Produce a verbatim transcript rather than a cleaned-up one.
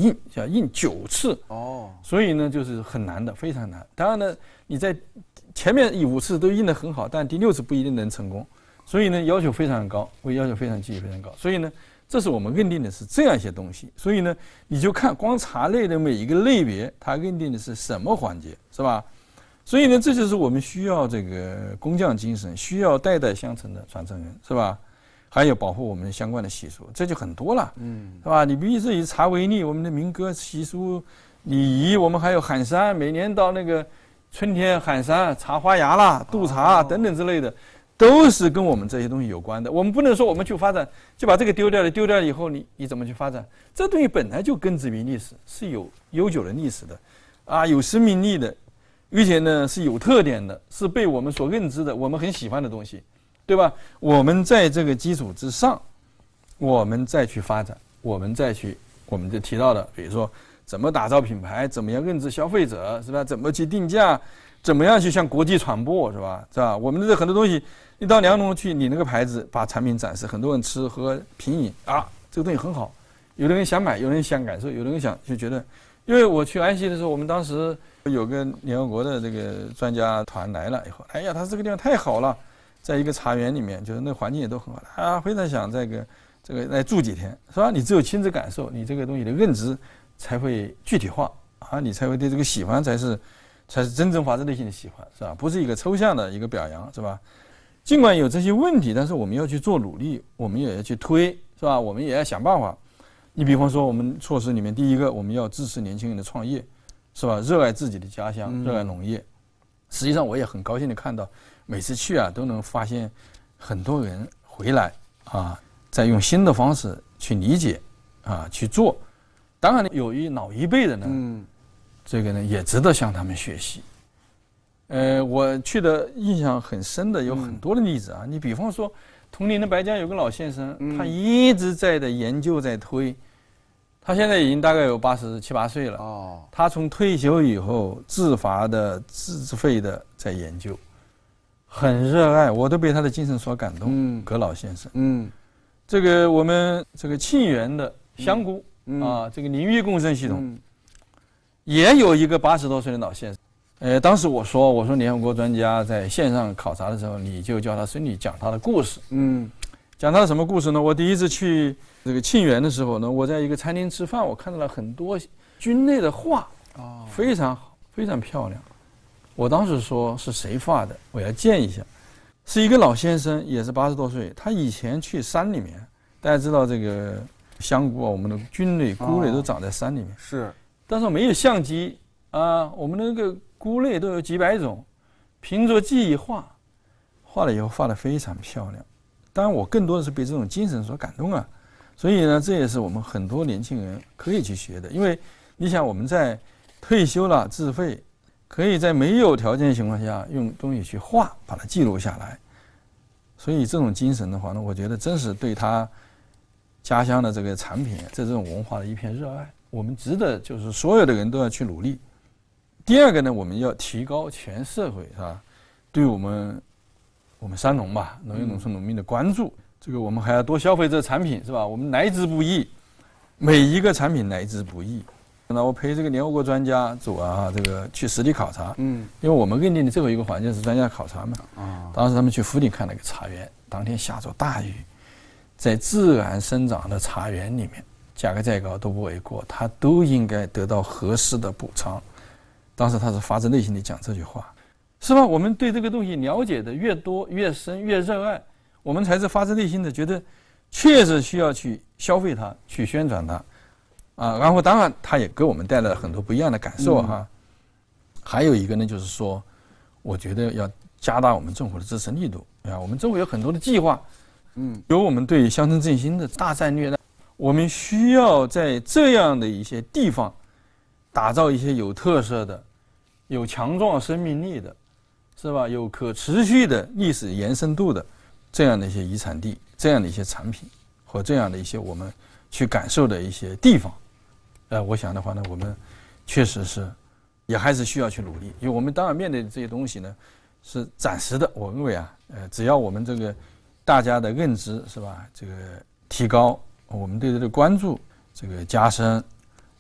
印，要印九次哦， 所以呢就是很难的，非常难。当然呢，你在前面五次都印得很好，但第六次不一定能成功，所以呢要求非常高，为要求非常技艺非常高。所以呢，这是我们认定的是这样一些东西。所以呢，你就看光茶类的每一个类别，它认定的是什么环节，是吧？所以呢，这就是我们需要这个工匠精神，需要代代相承的传承人，是吧？还有保护我们相关的习俗，这就很多了，嗯，是吧？你比如说以茶为例，我们的民歌习俗、礼仪，我们还有喊山，每年到那个春天喊山、茶花芽啦、渡茶等等之类的，都是跟我们这些东西有关的。我们不能说我们去发展就把这个丢掉了，丢掉了以后你你怎么去发展？这东西本来就根植于历史，是有悠久的历史的，啊，有生命力的，而且呢是有特点的，是被我们所认知的，我们很喜欢的东西。对吧？我们在这个基础之上，我们再去发展，我们再去，我们就提到的，比如说怎么打造品牌，怎么样认知消费者，是吧？怎么去定价，怎么样去向国际传播，是吧？是吧？我们的很多东西，你到梁农去，你那个牌子把产品展示，很多人吃喝品饮啊，这个东西很好，有的人想买，有的人想感受，有的人想就觉得，因为我去安溪的时候，我们当时有个联合国的这个专家团来了以后，哎呀，他这个地方太好了。在一个茶园里面，就是那个环境也都很好，他非常想这个这个来住几天，是吧？你只有亲自感受，你这个东西的认知才会具体化啊，你才会对这个喜欢才是才是真正发自内心的喜欢，是吧？不是一个抽象的一个表扬，是吧？尽管有这些问题，但是我们要去做努力，我们也要去推，是吧？我们也要想办法。你比方说，我们措施里面第一个，我们要支持年轻人的创业，是吧？热爱自己的家乡，热爱农业。实际上，我也很高兴的看到。每次去啊，都能发现很多人回来啊，在用新的方式去理解啊，去做。当然，有一老一辈的呢，嗯，这个呢也值得向他们学习。呃，我去的印象很深的有很多的例子啊。你比方说，铜陵的白江有个老先生，他一直在的研究，在推。他现在已经大概有八十七八岁了。哦，他从退休以后自发的、自费的在研究。很热爱，我都被他的精神所感动。嗯，葛老先生，嗯，这个我们这个沁园的香菇、嗯、啊，这个淋浴共生系统，嗯、也有一个八十多岁的老先生。呃，当时我说，我说联合国专家在线上考察的时候，你就叫他孙女讲他的故事。嗯，讲他的什么故事呢？我第一次去这个沁园的时候呢，我在一个餐厅吃饭，我看到了很多菌类的画，哦，非常好，非常漂亮。我当时说是谁画的，我要见一下，是一个老先生，也是八十多岁。他以前去山里面，大家知道这个香菇啊，我们的菌类、菇类都长在山里面。是，但是没有相机啊，我们那个菇类都有几百种，凭着记忆画，画了以后画得非常漂亮。当然，我更多的是被这种精神所感动啊。所以呢，这也是我们很多年轻人可以去学的，因为你想我们在退休了自费。可以在没有条件的情况下用东西去画，把它记录下来。所以这种精神的话呢，我觉得真是对他家乡的这个产品，这种文化的一片热爱。我们值得就是所有的人都要去努力。第二个呢，我们要提高全社会是吧，对我们我们山农吧，农业农村农民的关注。这个我们还要多消费这个产品是吧？我们来之不易，每一个产品来之不易。那我陪这个联合国专家组啊，这个去实地考察，嗯，因为我们认定的最后一个环节是专家考察嘛，啊，当时他们去福鼎看了个茶园，当天下着大雨，在自然生长的茶园里面，价格再高都不为过，它都应该得到合适的补偿。当时他是发自内心的讲这句话，是吧？我们对这个东西了解的越多、越深、越热爱，我们才是发自内心的觉得确实需要去消费它，去宣传它。啊，然后当然它也给我们带来了很多不一样的感受哈、嗯。还有一个呢，就是说，我觉得要加大我们政府的支持力度啊。我们政府有很多的计划，嗯，有我们对乡村振兴的大战略的，我们需要在这样的一些地方，打造一些有特色的、有强壮生命力的，是吧？有可持续的历史延伸度的这样的一些遗产地，这样的一些产品和这样的一些我们去感受的一些地方。呃，我想的话呢，我们确实是也还是需要去努力，因为我们当然面对的这些东西呢是暂时的。我认为啊，呃，只要我们这个大家的认知是吧，这个提高，我们对这个关注这个加深，